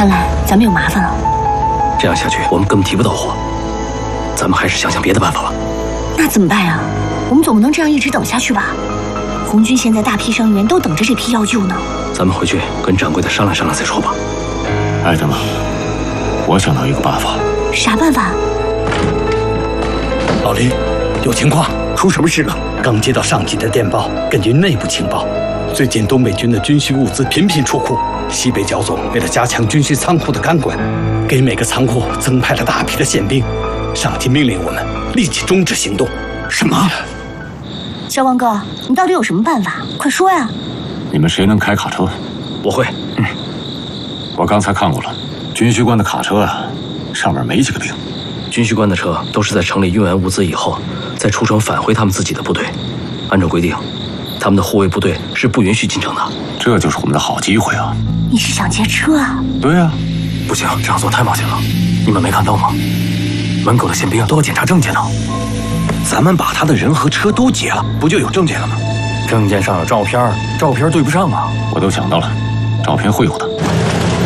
看来咱们有麻烦了。 这样下去，我们根本提不到货。咱们还是想想别的办法吧。 那怎么办呀？我们总不能这样一直等下去吧？红军现在大批伤员都等着这批药救呢。 咱们回去跟掌柜的商量商量再说吧。 艾德玛，我想到一个办法。 啥办法？ 老林，有情况，出什么事了？刚接到上级的电报，根据内部情报，最近东北军的军需物资频频出库。西北剿总为了加强军需仓库的看管，给每个仓库增派了大批的宪兵。上级命令我们立即终止行动。 什么？ 小王哥，你到底有什么办法？快说呀！ 你们谁能开卡车？ 我会。 我刚才看过了，军需官的卡车啊，上面没几个兵。 军需官的车都是在城里运完物资以后，再出城返回他们自己的部队。按照规定，他们的护卫部队是不允许进城的。 这就是我们的好机会啊！ 你是想劫车啊？ 对啊。 不行，这样做太冒险了。你们没看到吗？门口的宪兵都要检查证件呢。 咱们把他的人和车都劫了，不就有证件了吗？ 证件上有照片，照片对不上啊。 我都想到了，照片会有的。